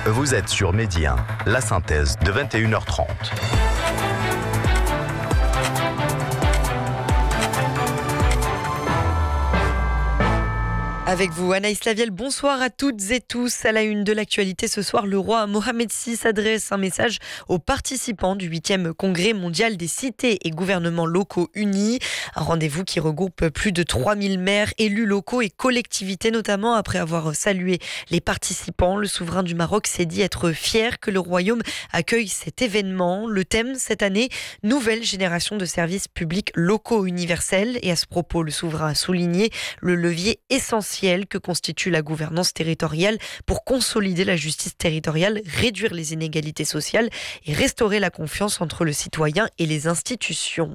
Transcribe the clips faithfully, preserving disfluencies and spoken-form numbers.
Vous êtes sur Midi un, la synthèse de vingt et une heures trente. Avec vous, Anaïs Lavielle, bonsoir à toutes et tous. À la une de l'actualité ce soir, le roi Mohamed six adresse un message aux participants du huitième congrès mondial des cités et gouvernements locaux unis. Un rendez-vous qui regroupe plus de trois mille maires, élus locaux et collectivités, notamment après avoir salué les participants. Le souverain du Maroc s'est dit être fier que le royaume accueille cet événement. Le thème cette année, nouvelle génération de services publics locaux universels. Et à ce propos, le souverain a souligné le levier essentiel que constitue la gouvernance territoriale pour consolider la justice territoriale, réduire les inégalités sociales et restaurer la confiance entre le citoyen et les institutions.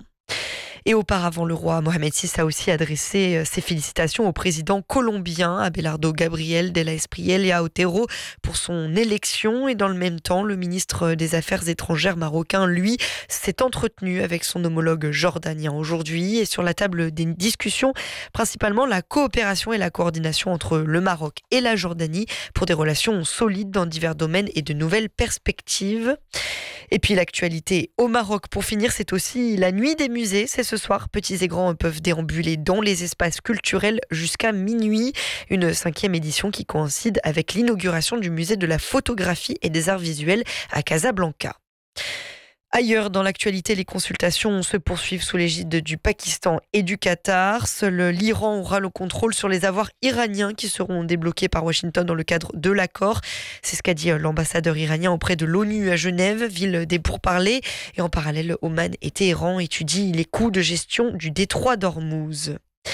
Et auparavant, le roi Mohamed six a aussi adressé ses félicitations au président colombien Abelardo Gabriel de la Espriella y a Otero pour son élection. Et dans le même temps, le ministre des Affaires étrangères marocain, lui, s'est entretenu avec son homologue jordanien aujourd'hui. Et sur la table des discussions, principalement la coopération et la coordination entre le Maroc et la Jordanie pour des relations solides dans divers domaines et de nouvelles perspectives. Et puis l'actualité au Maroc, pour finir, c'est aussi la nuit des musées. C'est ce soir, petits et grands peuvent déambuler dans les espaces culturels jusqu'à minuit. Une cinquième édition qui coïncide avec l'inauguration du musée de la photographie et des arts visuels à Casablanca. Ailleurs dans l'actualité, les consultations se poursuivent sous l'égide du Pakistan et du Qatar. Seul l'Iran aura le contrôle sur les avoirs iraniens qui seront débloqués par Washington dans le cadre de l'accord. C'est ce qu'a dit l'ambassadeur iranien auprès de l'ONU à Genève, ville des pourparlers. Et en parallèle, Oman et Téhéran étudient les coûts de gestion du détroit d'Ormuz.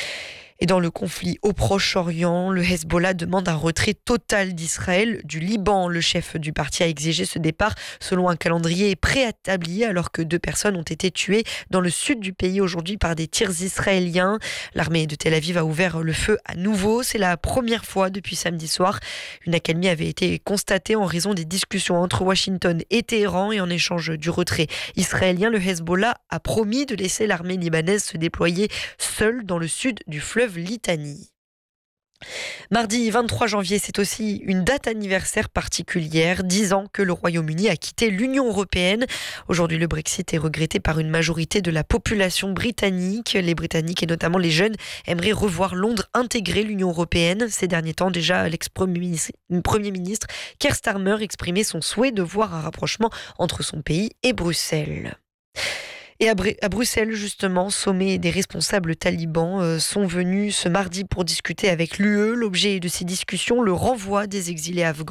Et dans le conflit au Proche-Orient, le Hezbollah demande un retrait total d'Israël du Liban. Le chef du parti a exigé ce départ selon un calendrier préétabli alors que deux personnes ont été tuées dans le sud du pays aujourd'hui par des tirs israéliens. L'armée de Tel Aviv a ouvert le feu à nouveau. C'est la première fois depuis samedi soir. Une accalmie avait été constatée en raison des discussions entre Washington et Téhéran et en échange du retrait israélien, le Hezbollah a promis de laisser l'armée libanaise se déployer seule dans le sud du fleuve Litanie. Mardi vingt-trois janvier, c'est aussi une date anniversaire particulière, dix ans que le Royaume-Uni a quitté l'Union européenne. Aujourd'hui, le Brexit est regretté par une majorité de la population britannique. Les Britanniques et notamment les jeunes aimeraient revoir Londres intégrer l'Union européenne. Ces derniers temps, déjà, l'ex-premier ministre, Premier ministre Keir Starmer exprimait son souhait de voir un rapprochement entre son pays et Bruxelles. Et à, Br- à Bruxelles, justement, sommet des responsables talibans euh, sont venus ce mardi pour discuter avec l'U E. L'objet de ces discussions, le renvoi des exilés afghans